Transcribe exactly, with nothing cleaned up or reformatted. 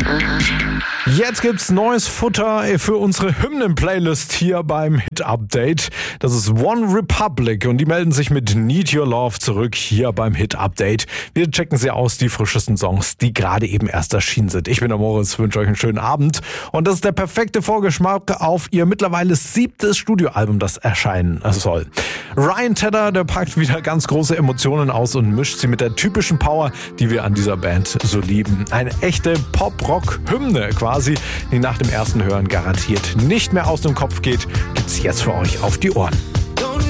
Jetzt gibt's neues Futter für unsere Hymnen-Playlist hier beim Hit-Update. Das ist One Republic und die melden sich mit Need Your Love zurück hier beim Hit-Update. Wir checken sie aus, die frischesten Songs, die gerade eben erst erschienen sind. Ich bin der Moritz, wünsche euch einen schönen Abend und das ist der perfekte Vorgeschmack auf ihr mittlerweile siebtes Studioalbum, das erscheinen soll. Ryan Tedder, der packt wieder ganz große Emotionen aus und mischt sie mit der typischen Power, die wir an dieser Band so lieben. Eine echte Pop-Rock-Hymne quasi, die nach dem ersten Hören garantiert nicht mehr aus dem Kopf geht, gibt's jetzt für euch auf die Ohren.